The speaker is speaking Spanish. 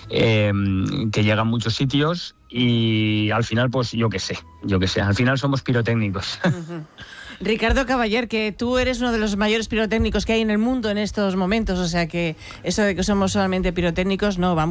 que llega a muchos sitios y al final, pues yo qué sé, al final somos pirotécnicos. Uh-huh. Ricardo Caballer, que tú eres uno de los mayores pirotécnicos que hay en el mundo en estos momentos, o sea que eso de que somos solamente pirotécnicos no, vamos.